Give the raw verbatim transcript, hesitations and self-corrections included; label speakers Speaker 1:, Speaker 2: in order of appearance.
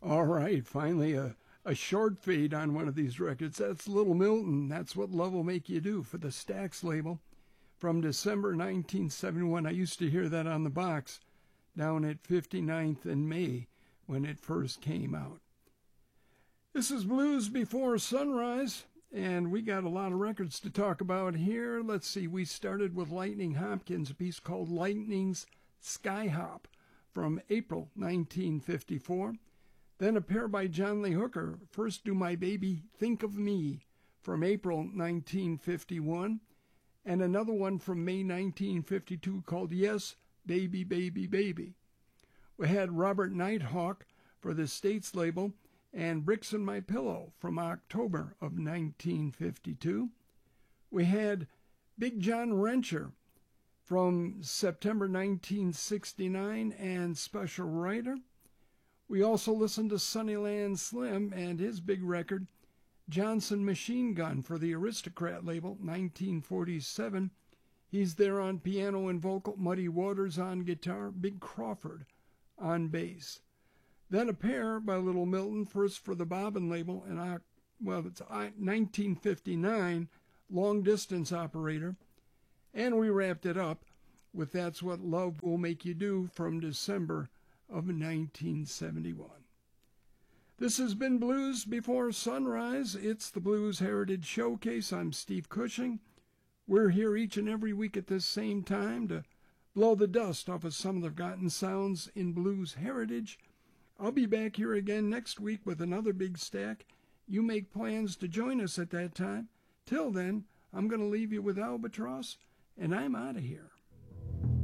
Speaker 1: All right, finally a, a short fade on one of these records. That's Little Milton. That's What Love Will Make You Do for the Stax label from December nineteen seventy-one. I used to hear that on the box down at fifty-ninth and May when it first came out. This is Blues Before Sunrise, and we got a lot of records to talk about here. Let's see, we started with Lightning Hopkins, a piece called Lightning's Sky Hop from April nineteen fifty-four. Then a pair by John Lee Hooker, First Do My Baby Think of Me, from April nineteen fifty-one, and another one from May nineteen fifty-two called Yes, Baby, Baby, Baby. We had Robert Nighthawk for the States label, and Bricks in My Pillow from October of nineteen fifty-two. We had Big John Wrencher from September nineteen sixty-nine and Special Writer. We also listened to Sunnyland Slim and his big record, Johnson Machine Gun, for the Aristocrat label, nineteen forty-seven. He's there on piano and vocal, Muddy Waters on guitar, Big Crawford on bass. Then a pair by Little Milton, first for the Bobbin label, and well, it's nineteen fifty-nine, Long Distance Operator. And we wrapped it up with That's What Love Will Make You Do from December of nineteen seventy-one. This has been Blues Before Sunrise. It's the Blues Heritage Showcase. I'm Steve Cushing. We're here each and every week at this same time to blow the dust off of some of the forgotten sounds in blues heritage. I'll be back here again next week with another big stack. You make plans to join us at that time. Till then, I'm going to leave you with Albatross, and I'm out of here.